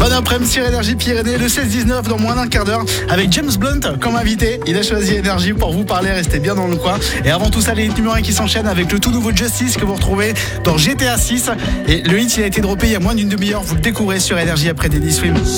Bonne après-midi sur Énergie Pyrénées, le 16-19 dans moins d'un quart d'heure avec James Blunt comme invité. Il a choisi Énergie pour vous parler, restez bien dans le coin. Et avant tout ça, les hits numéro 1 qui s'enchaînent avec le tout nouveau Justice que vous retrouvez dans GTA 6. Et le hit, il a été droppé il y a moins d'une demi-heure. Vous le découvrez sur Énergie après Dennis Swim.